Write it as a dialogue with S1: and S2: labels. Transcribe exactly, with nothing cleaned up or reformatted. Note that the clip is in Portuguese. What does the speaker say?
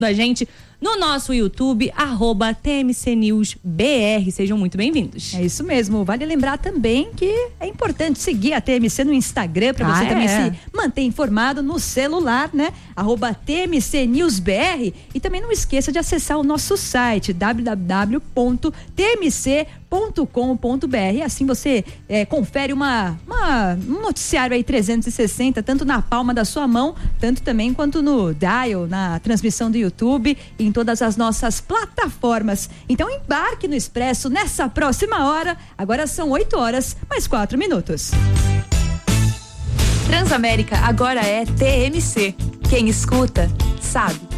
S1: a gente no nosso YouTube, arroba T M C News B R. Sejam muito bem-vindos.
S2: É isso mesmo. Vale lembrar também que é importante seguir a T M C no Instagram para você ah, também é. se manter informado no celular, né? Arroba T M C News B R. E também não esqueça de acessar o nosso site w w w ponto t m c ponto com ponto b r. Assim você é, confere uma, uma, um noticiário aí trezentos e sessenta, tanto na palma da sua mão, tanto também quanto no dial, na transmissão do YouTube, em todas as nossas plataformas. Então embarque no Expresso nessa próxima hora. Agora são oito horas, mais quatro minutos.
S3: Transamérica agora é T M C. Quem escuta, sabe.